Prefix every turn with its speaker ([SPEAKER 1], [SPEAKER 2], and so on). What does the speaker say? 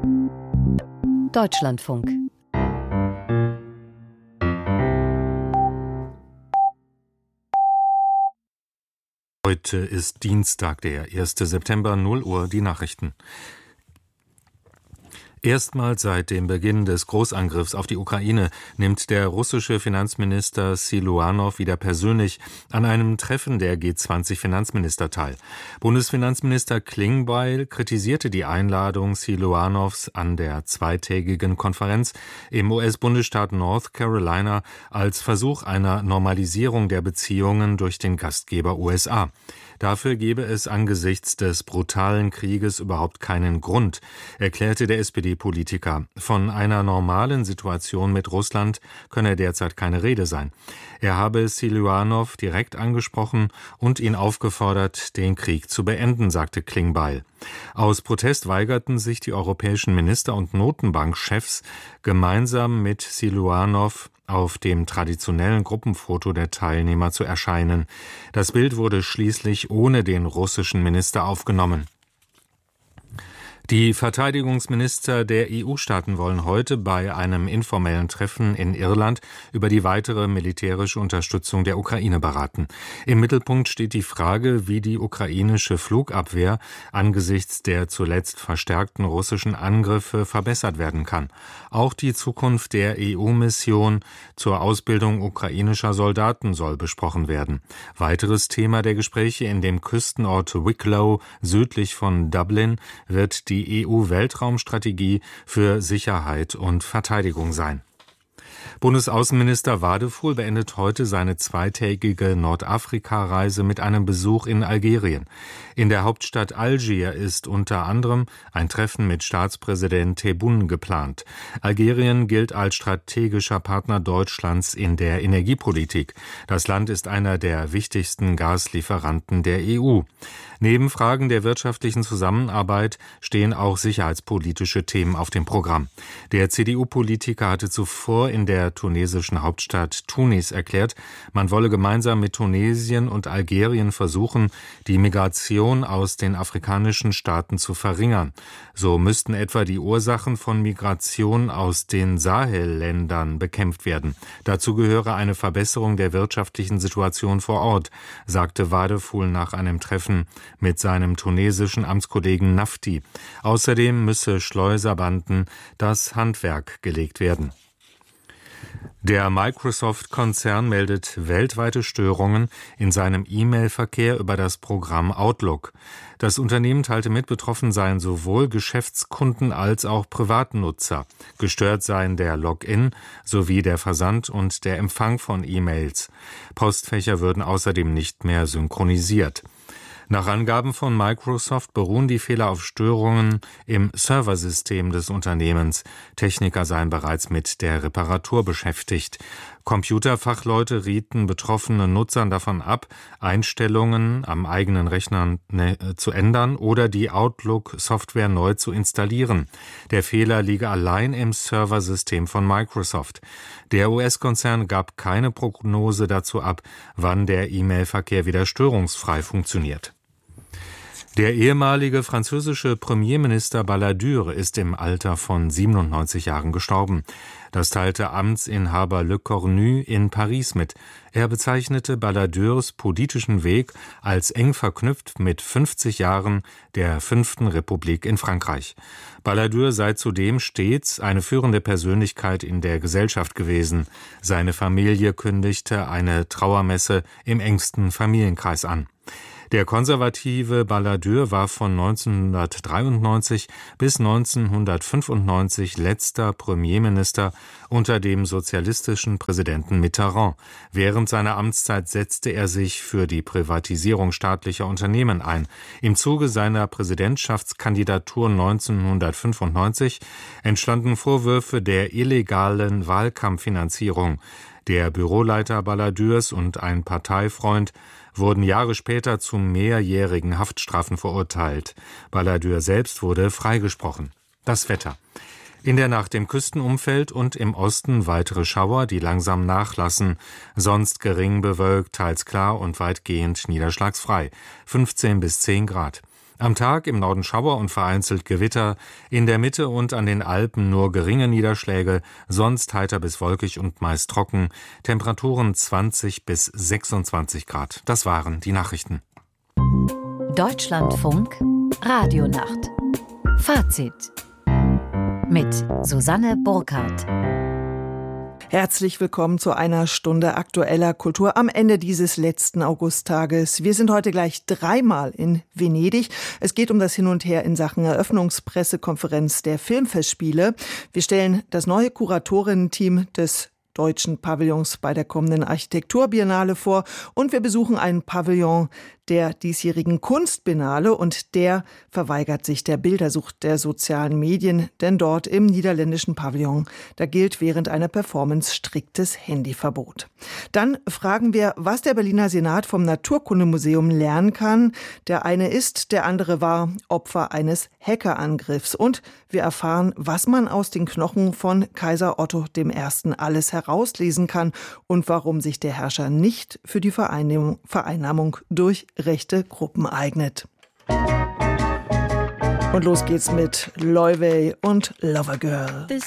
[SPEAKER 1] Deutschlandfunk.
[SPEAKER 2] Heute ist Dienstag, der 1. September, 0 Uhr, die Nachrichten. Erstmals seit dem Beginn des Großangriffs auf die Ukraine nimmt der russische Finanzminister Siluanow wieder persönlich an einem Treffen der G20-Finanzminister teil. Bundesfinanzminister Klingbeil kritisierte die Einladung Siluanows an der zweitägigen Konferenz im US-Bundesstaat North Carolina als Versuch einer Normalisierung der Beziehungen durch den Gastgeber USA. Dafür gebe es angesichts des brutalen Krieges überhaupt keinen Grund, erklärte der SPD-Politiker. Von einer normalen Situation mit Russland könne derzeit keine Rede sein. Er habe Siluanow direkt angesprochen und ihn aufgefordert, den Krieg zu beenden, sagte Klingbeil. Aus Protest weigerten sich die europäischen Minister und Notenbankchefs, gemeinsam mit Siluanow auf dem traditionellen Gruppenfoto der Teilnehmer zu erscheinen. Das Bild wurde schließlich ohne den russischen Minister aufgenommen. Die Verteidigungsminister der EU-Staaten wollen heute bei einem informellen Treffen in Irland über die weitere militärische Unterstützung der Ukraine beraten. Im Mittelpunkt steht die Frage, wie die ukrainische Flugabwehr angesichts der zuletzt verstärkten russischen Angriffe verbessert werden kann. Auch die Zukunft der EU-Mission zur Ausbildung ukrainischer Soldaten soll besprochen werden. Weiteres Thema der Gespräche in dem Küstenort Wicklow südlich von Dublin wird die EU-Weltraumstrategie für Sicherheit und Verteidigung sein. Bundesaußenminister Wadefuhl beendet heute seine zweitägige Nordafrika-Reise mit einem Besuch in Algerien. In der Hauptstadt Algier ist unter anderem ein Treffen mit Staatspräsident Tebboune geplant. Algerien gilt als strategischer Partner Deutschlands in der Energiepolitik. Das Land ist einer der wichtigsten Gaslieferanten der EU. Neben Fragen der wirtschaftlichen Zusammenarbeit stehen auch sicherheitspolitische Themen auf dem Programm. Der CDU-Politiker hatte zuvor in der tunesischen Hauptstadt Tunis erklärt, man wolle gemeinsam mit Tunesien und Algerien versuchen, die Migration aus den afrikanischen Staaten zu verringern. So müssten etwa die Ursachen von Migration aus den Sahelländern bekämpft werden. Dazu gehöre eine Verbesserung der wirtschaftlichen Situation vor Ort, sagte Wadefuhl nach einem Treffen mit seinem tunesischen Amtskollegen Nafti. Außerdem müsse Schleuserbanden das Handwerk gelegt werden. Der Microsoft-Konzern meldet weltweite Störungen in seinem E-Mail-Verkehr über das Programm Outlook. Das Unternehmen teilte mit, betroffen seien sowohl Geschäftskunden als auch Privatnutzer. Gestört seien der Login sowie der Versand und der Empfang von E-Mails. Postfächer würden außerdem nicht mehr synchronisiert. Nach Angaben von Microsoft beruhen die Fehler auf Störungen im Serversystem des Unternehmens. Techniker seien bereits mit der Reparatur beschäftigt. Computerfachleute rieten betroffenen Nutzern davon ab, Einstellungen am eigenen Rechner zu ändern oder die Outlook-Software neu zu installieren. Der Fehler liege allein im Serversystem von Microsoft. Der US-Konzern gab keine Prognose dazu ab, wann der E-Mail-Verkehr wieder störungsfrei funktioniert. Der ehemalige französische Premierminister Balladur ist im Alter von 97 Jahren gestorben. Das teilte Amtsinhaber Le Cornu in Paris mit. Er bezeichnete Balladurs politischen Weg als eng verknüpft mit 50 Jahren der 5. Republik in Frankreich. Balladur sei zudem stets eine führende Persönlichkeit in der Gesellschaft gewesen. Seine Familie kündigte eine Trauermesse im engsten Familienkreis an. Der konservative Balladur war von 1993 bis 1995 letzter Premierminister unter dem sozialistischen Präsidenten Mitterrand. Während seiner Amtszeit setzte er sich für die Privatisierung staatlicher Unternehmen ein. Im Zuge seiner Präsidentschaftskandidatur 1995 entstanden Vorwürfe der illegalen Wahlkampffinanzierung. Der Büroleiter Balladurs und ein Parteifreund wurden Jahre später zu mehrjährigen Haftstrafen verurteilt. Balladur selbst wurde freigesprochen. Das Wetter. In der Nacht im Küstenumfeld und im Osten weitere Schauer, die langsam nachlassen. Sonst gering bewölkt, teils klar und weitgehend niederschlagsfrei. 15 bis 10 Grad. Am Tag im Norden Schauer und vereinzelt Gewitter, in der Mitte und an den Alpen nur geringe Niederschläge, sonst heiter bis wolkig und meist trocken, Temperaturen 20 bis 26 Grad. Das waren die Nachrichten.
[SPEAKER 1] Deutschlandfunk Radionacht. Fazit mit Susanne Burkhardt.
[SPEAKER 3] Herzlich willkommen zu einer Stunde aktueller Kultur am Ende dieses letzten Augusttages. Wir sind heute gleich dreimal in Venedig. Es geht um das Hin und Her in Sachen Eröffnungspressekonferenz der Filmfestspiele. Wir stellen das neue Kuratorinnen-Team des deutschen Pavillons bei der kommenden Architekturbiennale vor und wir besuchen einen Pavillon der diesjährigen Kunstbiennale und der verweigert sich der Bildersucht der sozialen Medien, denn dort im niederländischen Pavillon, da gilt während einer Performance striktes Handyverbot. Dann fragen wir, was der Berliner Senat vom Naturkundemuseum lernen kann. Der eine ist, der andere war Opfer eines Hackerangriffs und wir erfahren, was man aus den Knochen von Kaiser Otto I. alles herauslesen kann und warum sich der Herrscher nicht für die Vereinnahmung durch rechte Gruppen eignet. Und los geht's mit Loewe und Lovergirl.